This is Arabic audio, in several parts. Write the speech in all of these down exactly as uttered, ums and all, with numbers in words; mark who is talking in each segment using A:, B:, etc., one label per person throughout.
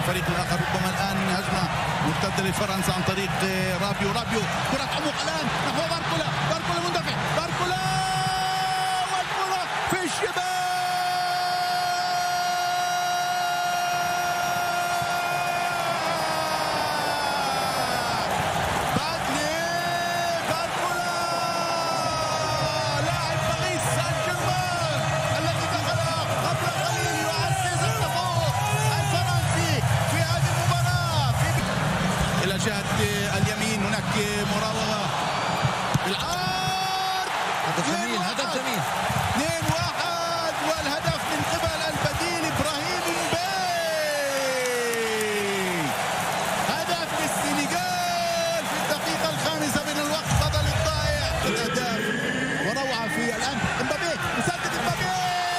A: الفريق الآخر. ربما الآن هجمة مرتدة لفرنسا عن طريق رابيو. رابيو كرة عمق الآن نحو باركولا. باركولا مندفع. باركولا والكرة في الشباك. جهة اليمين هناك مراوغة بالعرض.
B: هدف جميل. هدف جميل.
A: اثنين واحد والهدف من قبل البديل إبراهيم مبي. هدف للسنغال في الدقيقة الخامسة من الوقت بدل الضائع. الأهداف وروعة في الآن مبي مسدد مبي.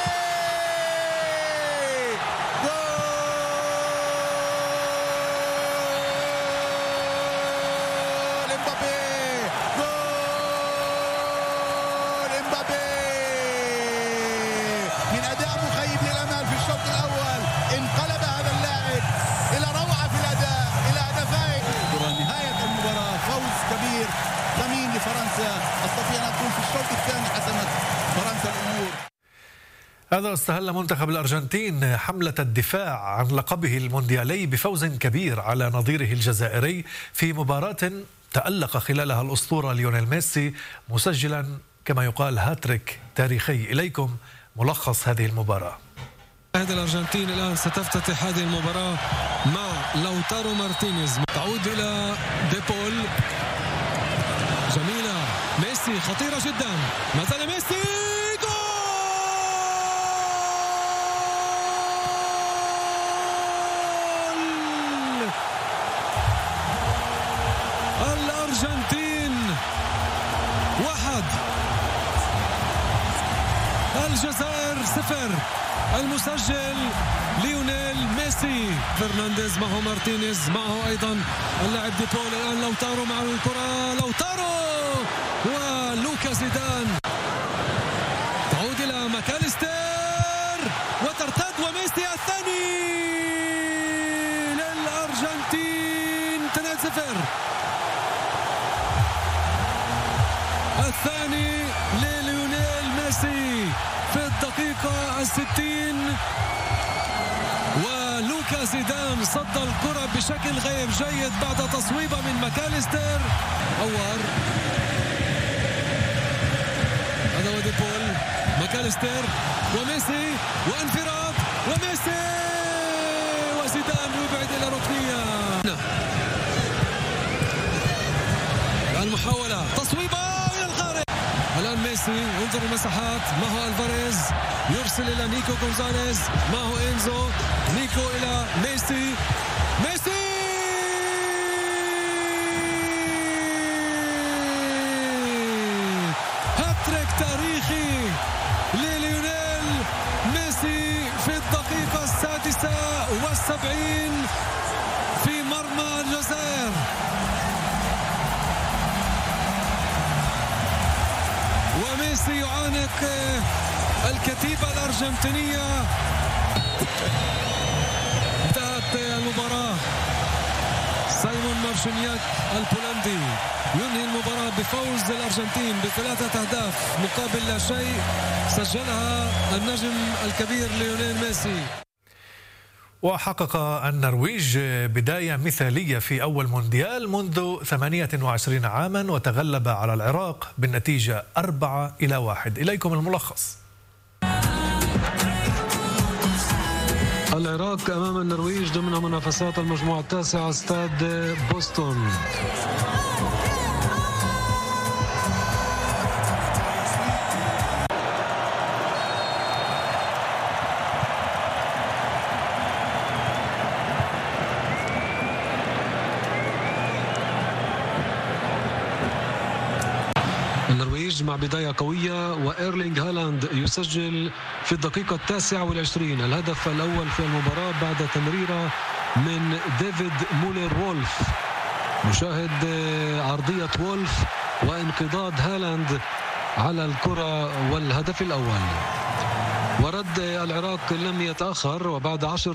A: من أداء مخيب للأمال في الشوط الأول انقلب هذا اللاعب إلى روعة في الأداء إلى هدفين. نهاية المباراة فوز كبير ثمين لفرنسا. استطيع أن أقول في الشوط الثاني حسمت فرنسا الأمور.
C: هذا استهل منتخب الأرجنتين حملة الدفاع عن لقبه المونديالي بفوز كبير على نظيره الجزائري في مباراة تألق خلالها الأسطورة ليونيل ميسي مسجلا كما يقال هاتريك تاريخي. إليكم ملخص هذه المباراة.
D: هذا الأرجنتين الآن ستفتتح هذه المباراة مع لوتارو مارتينيز. تعود إلى ديبول. جميلة. ميسي خطيرة جدا. ما زال ميسي. جول. الأرجنتين واحد الجزائر صفر. المسجل ليونيل ميسي. فرنانديز معه مارتينيز معه أيضا اللاعب ديبول. الآن لوتارو معه الكرة. لوتارو ولوكا زيدان. تعود إلى ماكاليستر وترتد وميسي الثاني للأرجنتين. اثنين صفر. الثاني لليونيل ميسي في الدقيقة الستين. ولوكا زيدان صد الكرة بشكل غير جيد بعد تصويبة من ماكاليستر. أور. هذا هو ديبول. ماكاليستر وميسي وانفراد وميسي وزيدان يبعد إلى ركنية. المحاولة تصويبة إلى الخارج. الآن ميسي انظر المساحات. معه الفاريز يرسل إلى نيكو غونزاليز. معه إنزو. نيكو إلى ميسي. ميسي هاتريك تاريخي لليونيل ميسي في الدقيقة السادسة والسبعين في مرمى الجزائر. وميسي يعانق الكتيبة الأرجنتينية. انتهت المباراة. سايمون مارشينياك البولندي ينهي المباراة بفوز الأرجنتين بثلاثة أهداف مقابل لا شيء سجلها النجم الكبير ليونيل ميسي.
C: وحقق النرويج بداية مثالية في أول مونديال منذ ثمانية وعشرين عاما وتغلب على العراق بالنتيجة أربعة إلى واحد. إليكم الملخص.
D: العراق أمام النرويج ضمن منافسات المجموعة التاسعة استاد بوسطن. النرويج مع بداية قوية وإيرلينغ هالاند يسجل في الدقيقة التاسعة والعشرين الهدف الأول في المباراة بعد تمريرة من ديفيد مولر وولف. نشاهد عرضية وولف وانقضاض هالاند على الكرة والهدف الأول. ورد العراق لم يتأخر وبعد عشر